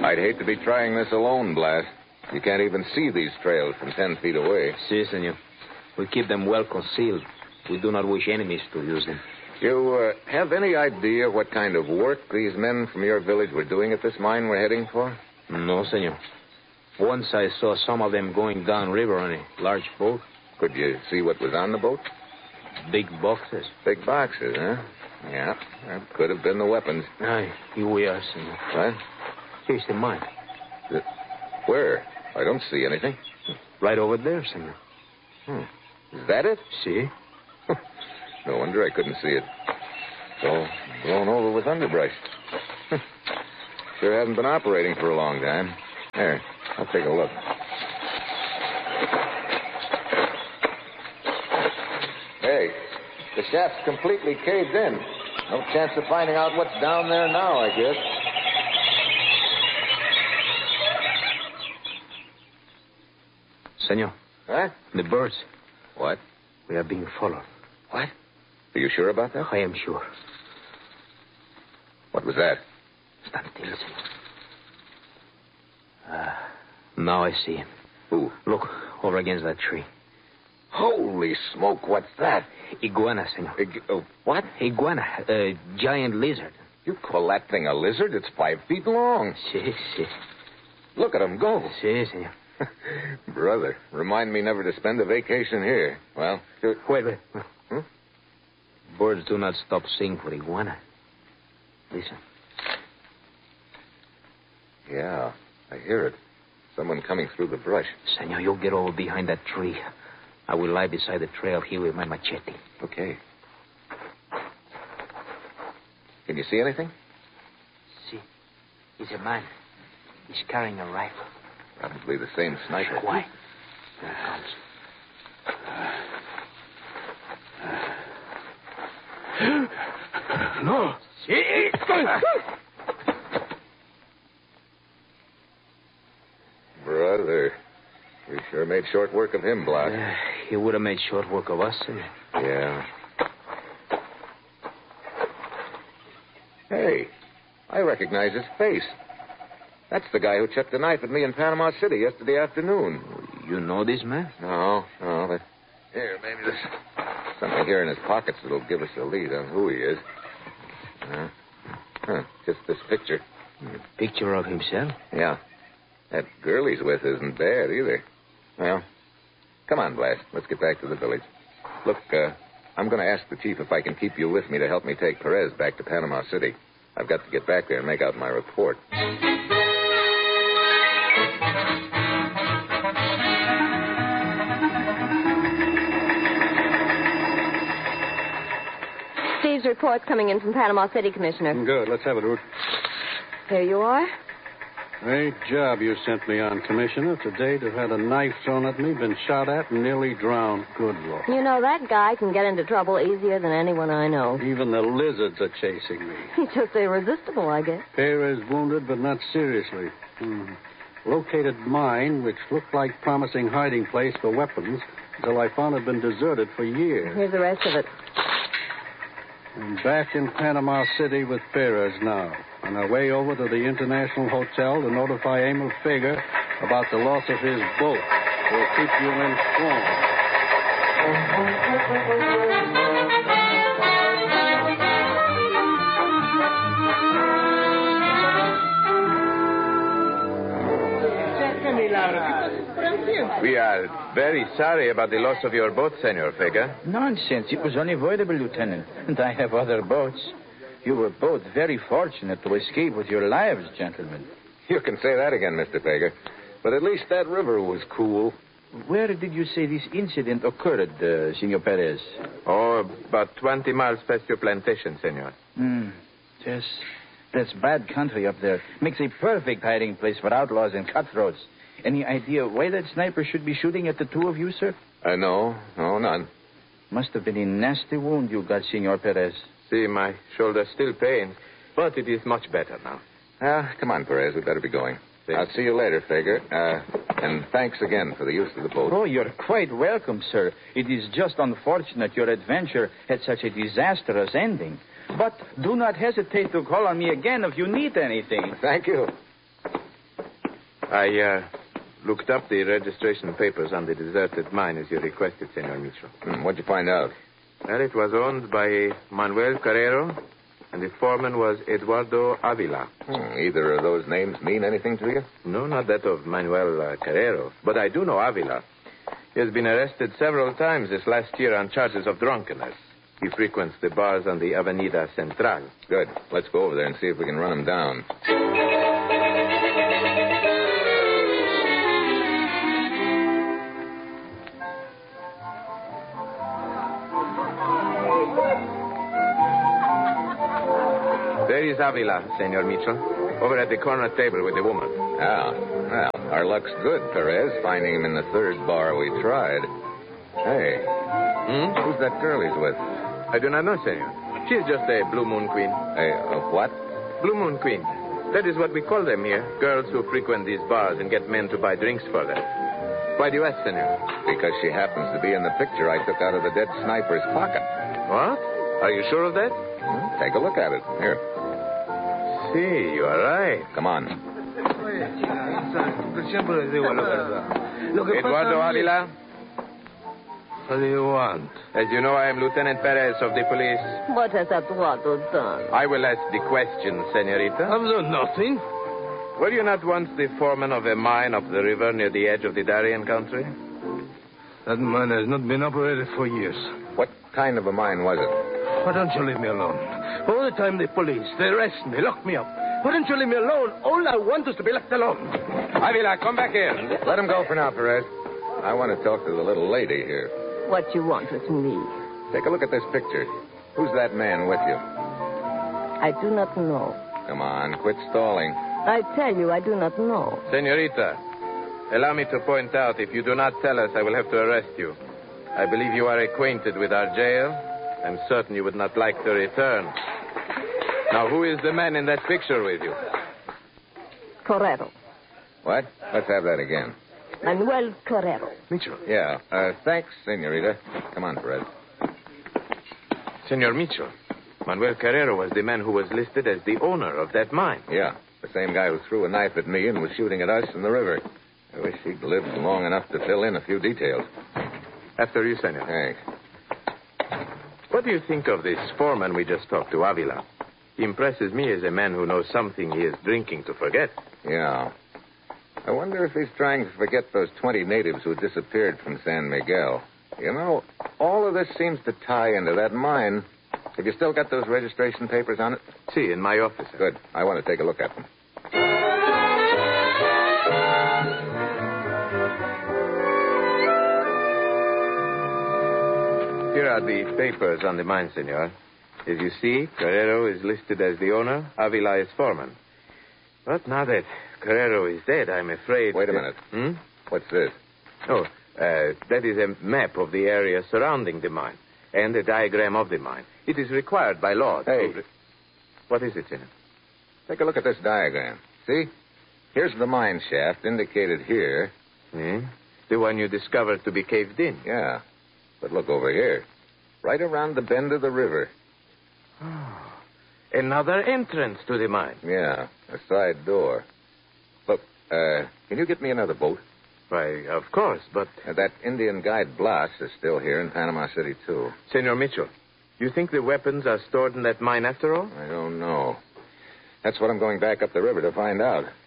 I'd hate to be trying this alone, Blast. You can't even see these trails from 10 feet away. Si, senor. We keep them well concealed. We do not wish enemies to use them. You have any idea what kind of work these men from your village were doing at this mine we're heading for? No, senor. Once I saw some of them going downriver on a large boat. Could you see what was on the boat? Big boxes. Big boxes, huh? Yeah, that could have been the weapons. Aye, here we are, senor. What? Here's the mine. Where? I don't see anything. Right over there, senor. Is that it? See? No wonder I couldn't see it. It's all blown over with underbrush. Sure hasn't been operating for a long time. There, I'll take a look. Hey, the shaft's completely caved in. No chance of finding out what's down there now, I guess. Senor. Huh? The birds. What? We are being followed. What? Are you sure about that? I am sure. What was that? Stand still, senor. Now I see him. Who? Look, over against that tree. Holy smoke, what's that? Iguana, senor. What? Iguana, a giant lizard. You call that thing a lizard? It's 5 feet long. Si, si. Look at him go. Si, senor. Brother, remind me never to spend a vacation here. Well, Wait. Birds do not stop singing for iguana. Listen. Yeah, I hear it. Someone coming through the brush. Senor, you get over behind that tree. I will lie beside the trail here with my machete. Okay. Can you see anything? See. He's a man. He's carrying a rifle. Probably the same sniper. Why? There it comes. No. See? Brother, you sure made short work of him, Block. He would have made short work of us, senor. Yeah. Hey, I recognize his face. That's the guy who chucked a knife at me in Panama City yesterday afternoon. You know this man? No, but here, maybe there's something here in his pockets that'll give us a lead on who he is. Just this picture. A picture of himself? Yeah. That girl he's with isn't bad either. Well, come on, Blast. Let's get back to the village. Look, I'm going to ask the chief if I can keep you with me to help me take Perez back to Panama City. I've got to get back there and make out my report. Steve's report's coming in from Panama City, Commissioner. Good. Let's have it, Ruth. Here you are. Great job you sent me on, Commissioner. Today to have had a knife thrown at me, been shot at, and nearly drowned. Good Lord. You know, that guy can get into trouble easier than anyone I know. Even the lizards are chasing me. He's just irresistible, I guess. Perez wounded, but not seriously. Located mine, which looked like promising hiding place for weapons, until I found it had been deserted for years. Here's the rest of it. I'm back in Panama City with Perez now, on our way over to the International Hotel to notify Emil Fager about the loss of his boat. We'll keep you informed. We are very sorry about the loss of your boat, Senor Fager. Nonsense. It was unavoidable, Lieutenant. And I have other boats. You were both very fortunate to escape with your lives, gentlemen. You can say that again, Mr. Fager. But at least that river was cool. Where did you say this incident occurred, Senor Perez? Oh, about 20 miles past your plantation, Senor. Yes. That's bad country up there. Makes a perfect hiding place for outlaws and cutthroats. Any idea why that sniper should be shooting at the two of you, sir? No, none. Must have been a nasty wound you got, Senor Perez. See, my shoulder still pains, but it is much better now. Come on, Perez. We better be going. I'll see you later, Fager. And thanks again for the use of the boat. Oh, you're quite welcome, sir. It is just unfortunate your adventure had such a disastrous ending. But do not hesitate to call on me again if you need anything. Thank you. I looked up the registration papers on the deserted mine as you requested, Senor Mitchell. What'd you find out? Well, it was owned by Manuel Carrero, and the foreman was Eduardo Avila. Either of those names mean anything to you? No, not that of Manuel Carrero, but I do know Avila. He has been arrested several times this last year on charges of drunkenness. He frequents the bars on the Avenida Central. Good. Let's go over there and see if we can run him down. There is Avila, Senor Mitchell, over at the corner table with the woman. Well, our luck's good, Perez, finding him in the third bar we tried. Hey, who's that girl he's with? I do not know, Senor. She's just a Blue Moon Queen. A what? Blue Moon Queen. That is what we call them here. Girls who frequent these bars and get men to buy drinks for them. Why do you ask, Senor? Because she happens to be in the picture I took out of the dead sniper's pocket. What? Are you sure of that? Take a look at it. Here. See, you are right. Come on. Eduardo Avila? What do you want? As you know, I am Lieutenant Perez of the police. What has Eduardo done? I will ask the question, Senorita. I've done nothing. Were you not once the foreman of a mine up the river near the edge of the Darien country? That mine has not been operated for years. What kind of a mine was it? Why don't you leave me alone? All the time the police, they arrest me, lock me up. Why don't you leave me alone? All I want is to be left alone. Avila, come back here. Let him go for now, Perez. I want to talk to the little lady here. What you want with me? Take a look at this picture. Who's that man with you? I do not know. Come on, quit stalling. I tell you, I do not know. Senorita, allow me to point out, if you do not tell us, I will have to arrest you. I believe you are acquainted with our jail. I'm certain you would not like to return. Now, who is the man in that picture with you? Carrero. What? Let's have that again. Manuel Carrero. Mitchell. Yeah. Thanks, senorita. Come on, Perez. Senor Mitchell, Manuel Carrero was the man who was listed as the owner of that mine. Yeah. The same guy who threw a knife at me and was shooting at us in the river. I wish he'd lived long enough to fill in a few details. After you, Senor. Thanks. What do you think of this foreman we just talked to, Avila? He impresses me as a man who knows something he is drinking to forget. Yeah. I wonder if he's trying to forget those 20 natives who disappeared from San Miguel. You know, all of this seems to tie into that mine. Have you still got those registration papers on it? See, in my office. Good. I want to take a look at them. Here are the papers on the mine, senor. As you see, Carrero is listed as the owner, Avila is foreman. But now that Carrero is dead, I'm afraid... Wait a minute. What's this? Oh, that is a map of the area surrounding the mine and a diagram of the mine. It is required by law. Hey. What is it, senor? Take a look at this diagram. See? Here's the mine shaft indicated here. The one you discovered to be caved in. Yeah. But look over here. Right around the bend of the river. Oh, another entrance to the mine. Yeah, a side door. Look, can you get me another boat? Why, of course, but... That Indian guide Blas is still here in Panama City, too. Senor Mitchell, you think the weapons are stored in that mine after all? I don't know. That's what I'm going back up the river to find out.